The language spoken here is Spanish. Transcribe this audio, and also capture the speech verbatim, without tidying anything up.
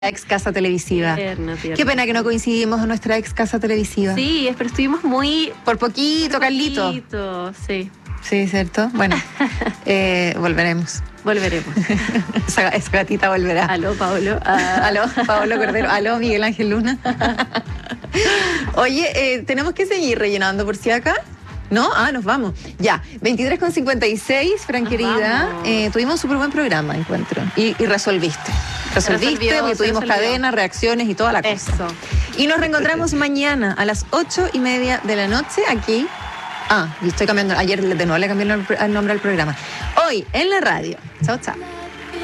Ex casa televisiva. Tierno, tierno. Qué pena que no coincidimos en nuestra ex casa televisiva. Sí, pero estuvimos muy... Por poquito, Carlito. poquito, sí. Sí, ¿cierto? Bueno, eh, volveremos. Volveremos. Esa, esa gatita volverá. Aló, Paolo. Ah. Aló, Paolo Cordero. Aló, Miguel Ángel Luna. Oye, eh, tenemos que seguir rellenando por si acá. ¿No? Ah, nos vamos. Ya, veintitrés con cincuenta y seis, Fran, Nos querida. vamos. Eh, tuvimos un súper buen programa, encuentro. Y, y resolviste. Resolviste, Resolvió, porque se tuvimos resolvió. cadenas, reacciones y toda la cosa. Eso. Y nos reencontramos mañana a las ocho y media de la noche aquí. Ah, y estoy cambiando. Ayer de nuevo le cambié el nombre al programa. Hoy en la radio. Chao, chao.